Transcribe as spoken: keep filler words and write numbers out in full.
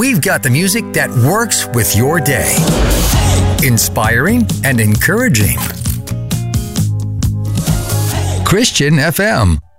we've got the music that works with your day. Inspiring and encouraging. Christian F M.